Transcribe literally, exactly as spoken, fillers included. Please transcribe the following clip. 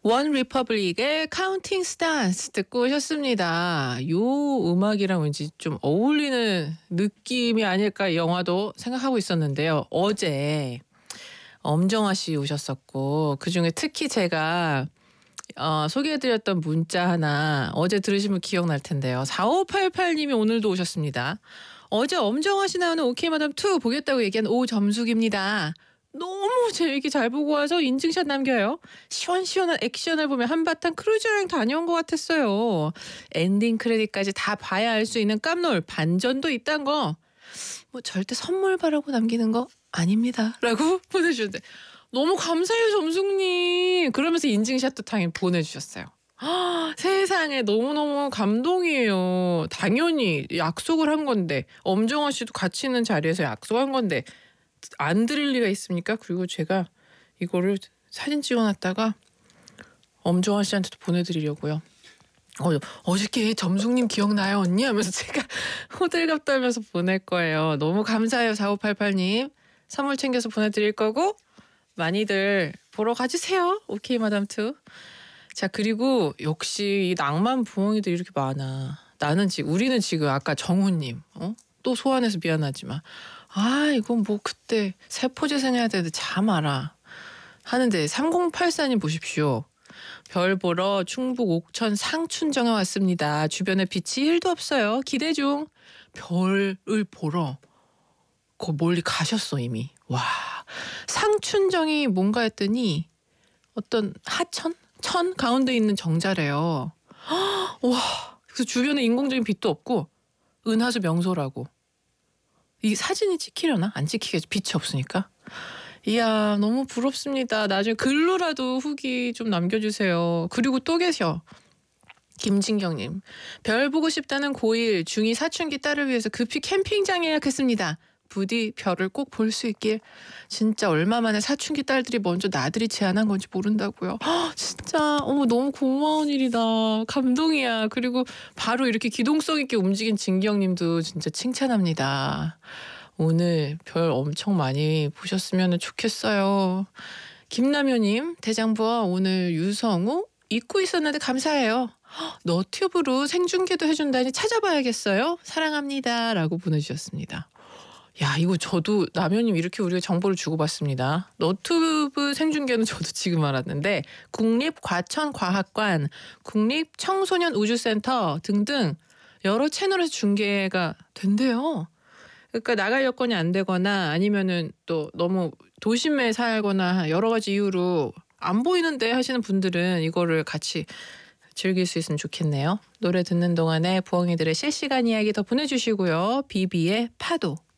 원 리퍼블릭의 카운팅 스타스 듣고 오셨습니다. 요 음악이랑 왠지 좀 어울리는 느낌이 아닐까 영화도 생각하고 있었는데요. 어제 엄정화 씨 오셨었고 그중에 특히 제가 어, 소개해드렸던 문자 하나 어제 들으시면 기억날 텐데요. 사오팔팔 님이 오늘도 오셨습니다. 어제 엄정화 씨 나오는 오케이 마담 투 보겠다고 얘기한 오점숙입니다. 너무 재밌게 잘 보고 와서 인증샷 남겨요. 시원시원한 액션을 보며 한바탕 크루즈 여행 다녀온 것 같았어요. 엔딩 크레딧까지 다 봐야 알 수 있는 깜놀 반전도 있단 거. 뭐 절대 선물 바라고 남기는 거 아닙니다. 라고 보내주셨는데 너무 감사해요 점숙님. 그러면서 인증샷도 당연히 보내주셨어요. 아, 세상에 너무너무 감동이에요. 당연히 약속을 한 건데 엄정화 씨도 같이 있는 자리에서 약속한 건데 안 드릴 리가 있습니까? 그리고 제가 이거를 사진 찍어놨다가 엄정화 씨한테도 보내드리려고요. 어, 어저께 점숙님 기억나요 언니? 하면서 제가 호들갑 떨면서 보낼 거예요. 너무 감사해요 사오팔팔 님. 선물 챙겨서 보내드릴 거고 많이들 보러 가주세요. 오케이 마담 투. 자 그리고 역시 이 낭만 부엉이들 이렇게 많아. 나는 지금 우리는 지금 아까 정우님 어? 또 소환해서 미안하지만 아 이건 뭐 그때 세포재생 해야 되는데 잠 알아 하는데 삼공팔사 님 보십시오. 별 보러 충북 옥천 상춘정에 왔습니다. 주변에 빛이 일도 없어요. 기대 중. 별을 보러 거 멀리 가셨어 이미. 와 상춘정이 뭔가 했더니 어떤 하천? 천 가운데 있는 정자래요. 와 그래서 주변에 인공적인 빛도 없고 은하수 명소라고. 이 사진이 찍히려나? 안 찍히겠지. 빛이 없으니까. 이야 너무 부럽습니다. 나중에 글로라도 후기 좀 남겨주세요. 그리고 또 계셔. 김진경님. 별 보고 싶다는 고일 중이 사춘기 딸을 위해서 급히 캠핑장 예약했습니다. 부디 별을 꼭 볼 수 있길. 진짜 얼마 만에 사춘기 딸들이 먼저 나들이 제안한 건지 모른다고요. 허, 진짜 어머 너무 고마운 일이다. 감동이야. 그리고 바로 이렇게 기동성 있게 움직인 진경님도 진짜 칭찬합니다. 오늘 별 엄청 많이 보셨으면 좋겠어요. 김남효님 대장부와 오늘 유성우 잊고 있었는데 감사해요. 허, 너튜브로 생중계도 해준다니 찾아봐야겠어요. 사랑합니다 라고 보내주셨습니다. 야 이거 저도 남현님 이렇게 우리가 정보를 주고받습니다. 너튜브 생중계는 저도 지금 알았는데 국립과천과학관, 국립청소년우주센터 등등 여러 채널에서 중계가 된대요. 그러니까 나갈 여건이 안 되거나 아니면은 또 너무 도심에 살거나 여러 가지 이유로 안 보이는데 하시는 분들은 이거를 같이 즐길 수 있으면 좋겠네요. 노래 듣는 동안에 부엉이들의 실시간 이야기 더 보내주시고요. 비비의 파도.